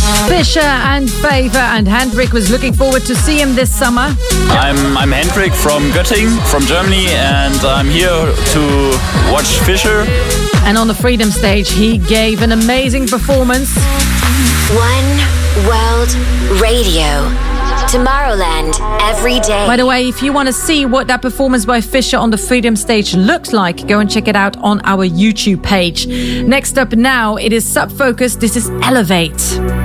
Fisher and Favor, and Hendrik was looking forward to see him this summer. I'm Hendrik from Göttingen, from Germany, and I'm here to watch Fisher. And on the Freedom stage, he gave an amazing performance. One World Radio. Tomorrowland, every day. By the way, if you want to see what that performance by Fisher on the Freedom stage looks like, go and check it out on our YouTube page. Next up now, it is Sub Focus. This is Elevate.